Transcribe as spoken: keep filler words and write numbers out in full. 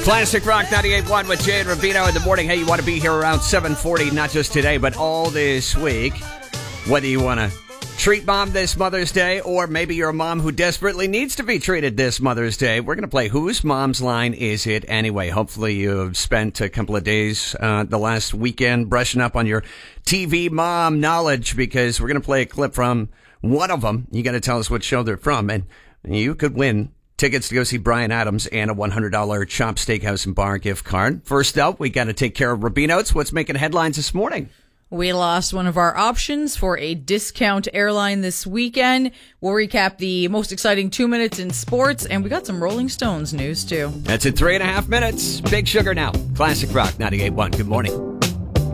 Classic Rock ninety-eight point one with Jay and Rubino in the morning. Hey, you want to be here around seven forty, not just today, but all this week. Whether you want to treat mom this Mother's Day, or maybe you're a mom who desperately needs to be treated this Mother's Day, we're going to play Whose Mom's Line Is It Anyway? Hopefully you've spent a couple of days uh, the last weekend brushing up on your T V mom knowledge, because we're going to play a clip from one of them. You got to tell us what show they're from, and you could win tickets to go see Bryan Adams and a one hundred dollars Chop Steakhouse and Bar gift card. First up, we got to take care of Rubino's. What's making headlines this morning? We lost one of our options for a discount airline this weekend. We'll recap the most exciting two minutes in sports, and we got some Rolling Stones news, too. That's in three and a half minutes. Big Sugar now. Classic Rock ninety-eight point one. Good morning.